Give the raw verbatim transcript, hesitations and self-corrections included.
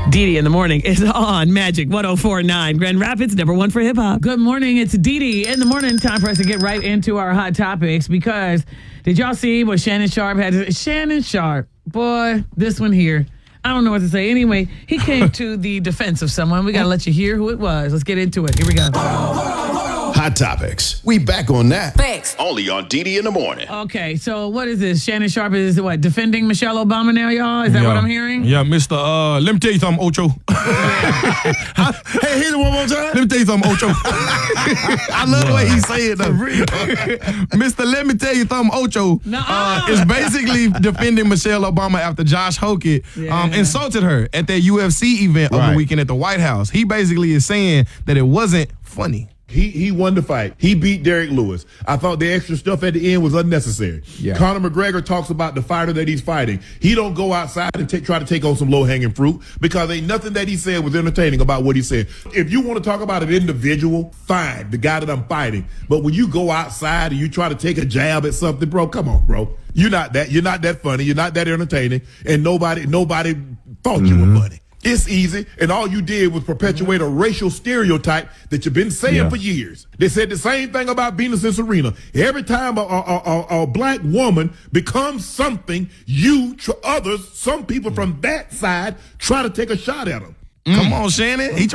Dee Dee in the morning is on Magic one oh four point nine. Grand Rapids, number one for hip hop. Good morning. It's Dee Dee in the morning. Time for us to get right into our hot topics because did y'all see what Shannon Sharpe had to say? Shannon Sharpe, boy, this one here. I don't know what to say. Anyway, he came to the defense of someone. We got to let you hear who it was. Let's get into it. Here we go. Hot Topics. We back on that. Thanks. Only on Dee Dee in the morning. Okay, so what is this? Shannon Sharpe is what, defending Michelle Obama now, y'all? Is that yeah. what I'm hearing? Yeah, Mister Uh, let me tell you something, Ocho. Hey, hit it one more time. Let me tell you something, Ocho. I love the way he say it, though. Mister Let me tell you something, Ocho uh, is basically defending Michelle Obama after Josh Hokett Yeah. um, insulted her at that U F C event over Right. the weekend at the White House. He basically is saying that it wasn't funny. He he won the fight. He beat Derek Lewis. I thought the extra stuff at the end was unnecessary. Yeah. Conor McGregor talks about the fighter that he's fighting. He don't go outside and t- try to take on some low-hanging fruit because ain't nothing that he said was entertaining about what he said. If you want to talk about an individual, fine, the guy that I'm fighting. But when you go outside and you try to take a jab at something, bro, come on, bro. You're not that. You're not that funny. You're not that entertaining. And nobody nobody thought mm-hmm. you were funny. It's easy, and all you did was perpetuate a racial stereotype that you've been saying Yeah. for years. They said the same thing about Venus and Serena. Every time a, a, a, a black woman becomes something, you, tr- others, some people from that side try to take a shot at them. Come on, Shannon. He